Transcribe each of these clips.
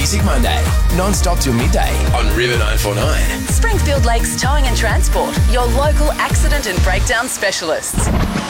Music Monday, non-stop till midday on River 949. Springfield Lakes Towing and Transport, your local accident and breakdown specialists.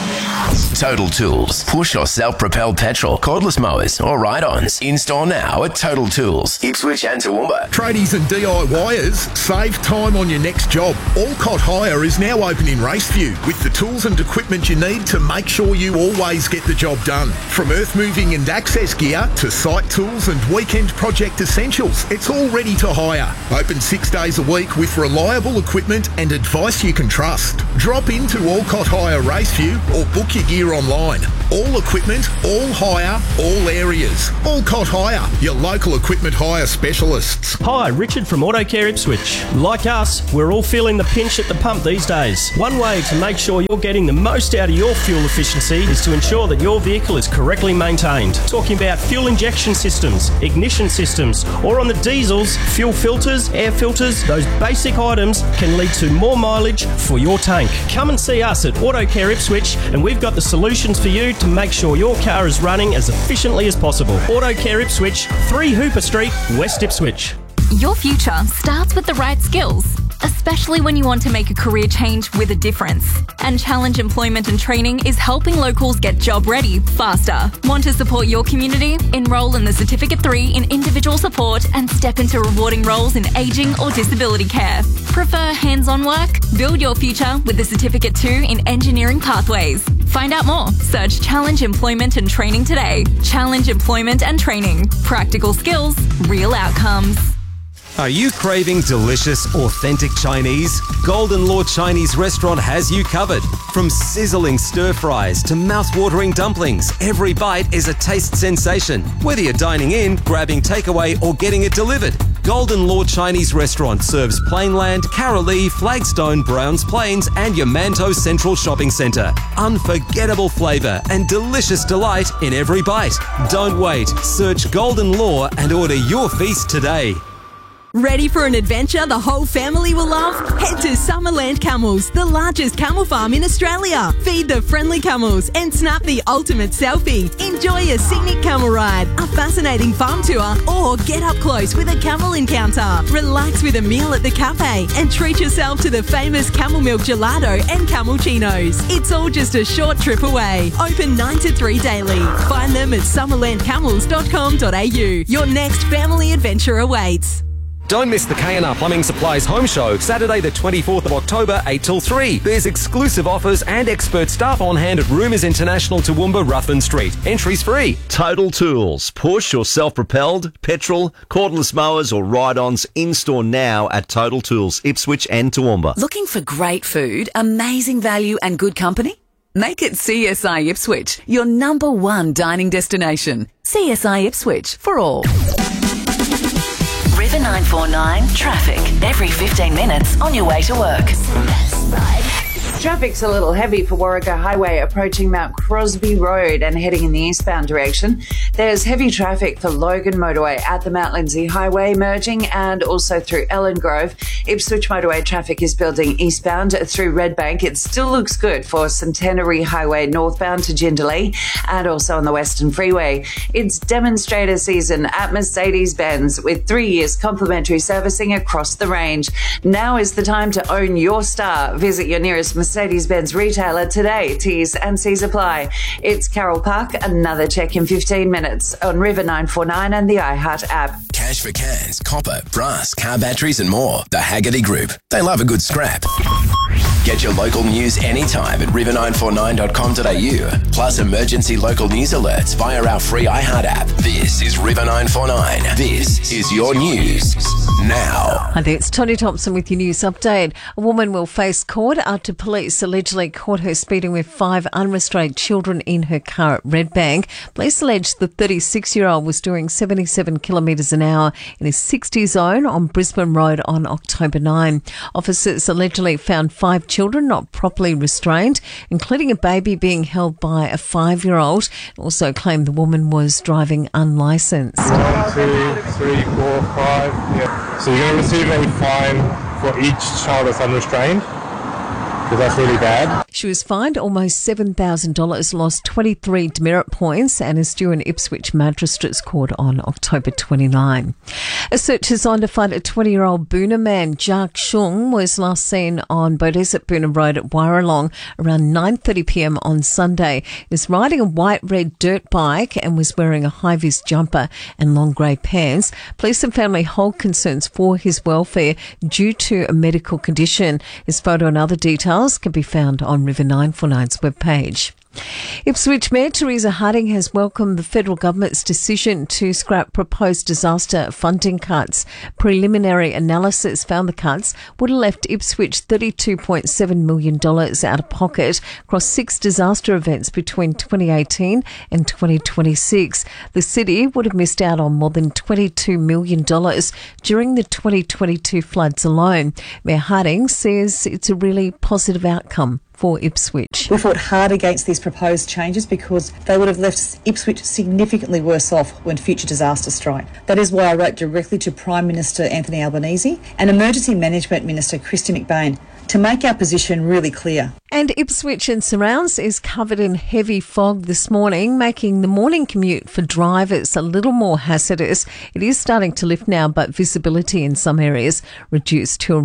Total Tools. Push or self-propelled petrol, cordless mowers or ride-ons. Install now at Total Tools, Ipswich and Toowoomba. Tradies and DIYers, save time on your next job. Allcott Hire is now open in Raceview with the tools and equipment you need to make sure you always get the job done. From earth moving and access gear to site tools and weekend project essentials, it's all ready to hire. Open 6 days a week with reliable equipment and advice you can trust. Drop into Allcott Hire Raceview or book your gear online. All equipment, all hire, all areas. Allcott Hire, your local equipment hire specialists. Hi, Richard from AutoCare Ipswich. Like us, we're all feeling the pinch at the pump these days. One way to make sure you're getting the most out of your fuel efficiency is to ensure that your vehicle is correctly maintained. Talking about fuel injection systems, ignition systems, or on the diesels, fuel filters, air filters, those basic items can lead to more mileage for your tank. Come and see us at AutoCare Ipswich and we've got the solutions for you to make sure your car is running as efficiently as possible. AutoCare Ipswich, 3 Hooper Street, West Ipswich. Your future starts with the right skills, especially when you want to make a career change with a difference. And Challenge Employment and Training is helping locals get job ready faster. Want to support your community? Enrol in the Certificate 3 in Individual Support and step into rewarding roles in ageing or disability care. Prefer hands-on work? Build your future with the Certificate 2 in Engineering Pathways. Find out more. Search Challenge Employment and Training today. Challenge Employment and Training. Practical skills, real outcomes. Are you craving delicious, authentic Chinese? Golden Law Chinese Restaurant has you covered. From sizzling stir fries to mouth-watering dumplings, every bite is a taste sensation. Whether you're dining in, grabbing takeaway or getting it delivered, Golden Law Chinese Restaurant serves Plainland, Carolee, Flagstone, Browns Plains and Yamanto Central Shopping Centre. Unforgettable flavour and delicious delight in every bite. Don't wait. Search Golden Law and order your feast today. Ready for an adventure the whole family will love? Head to Summerland Camels, the largest camel farm in Australia. Feed the friendly camels and snap the ultimate selfie. Enjoy a scenic camel ride, a fascinating farm tour, or get up close with a camel encounter. Relax with a meal at the cafe and treat yourself to the famous camel milk gelato and camulchinos. It's all just a short trip away. Open 9 to 3 daily. Find them at summerlandcamels.com.au. Your next family adventure awaits. Don't miss the K&R Plumbing Supplies Home Show, Saturday the 24th of October, 8 till 3. There's exclusive offers and expert staff on hand at Rumours International, Toowoomba, Ruthven Street. Entries free. Total Tools. Push or self-propelled, petrol, cordless mowers or ride-ons in-store now at Total Tools, Ipswich and Toowoomba. Looking for great food, amazing value and good company? Make it CSI Ipswich, your #1 dining destination. CSI Ipswich for all. River 949 traffic every 15 minutes on your way to work. Traffic's a little heavy for Warragah Highway approaching Mount Crosby Road and heading in the eastbound direction. There's heavy traffic for Logan Motorway at the Mount Lindsay Highway merging and also through Ellen Grove. Ipswich Motorway traffic is building eastbound through Redbank. It still looks good for Centenary Highway northbound to Jindalee and also on the Western Freeway. It's demonstrator season at Mercedes-Benz with 3 years complimentary servicing across the range. Now is the time to own your star. Visit your nearest Mercedes-Benz retailer today. T's and C's apply. It's Carroll Park. Another check in 15 minutes on River 949 and the iHeart app. Cash for cans, copper, brass, car batteries and more. The Haggerty Group. They love a good scrap. Get your local news anytime at river949.com.au. Plus emergency local news alerts via our free iHeart app. This is River 949. This is your news now. Hi there, it's Tony Thompson with your news update. A woman will face court after police allegedly caught her speeding with 5 unrestrained children in her car at Redbank. Police allege the 36-year-old was doing 77 kilometres an hour in a 60 zone on Brisbane Road on October 9. Officers allegedly found 5 children not properly restrained, including a baby being held by a 5-year-old. Also claimed the woman was driving unlicensed. 1, 2, 3, 4, 5. Yeah. So you're going to receive a fine for each child that's unrestrained. because that's really bad. She was fined almost $7,000, lost 23 demerit points, and is due in Ipswich Magistrates Court on October 29. A search is on to find a 20-year-old Boonah man, Jack Shung, was last seen on Beaudesert Boonah Road at Warralong around 9:30pm on Sunday. He was riding a white-red dirt bike and was wearing a high-vis jumper and long grey pants. Police and family hold concerns for his welfare due to a medical condition. His photo and other details can be found on River 949's webpage. Ipswich Mayor Teresa Harding has welcomed the federal government's decision to scrap proposed disaster funding cuts. Preliminary analysis found the cuts would have left Ipswich $32.7 million out of pocket across 6 disaster events between 2018 and 2026. The city would have missed out on more than $22 million during the 2022 floods alone. Mayor Harding says it's a really positive outcome for Ipswich. We fought hard against these proposed changes because they would have left Ipswich significantly worse off when future disasters strike. That is why I wrote directly to Prime Minister Anthony Albanese and Emergency Management Minister Christy McBain to make our position really clear. And Ipswich and surrounds is covered in heavy fog this morning, making the morning commute for drivers a little more hazardous. It is starting to lift now, but visibility in some areas reduced to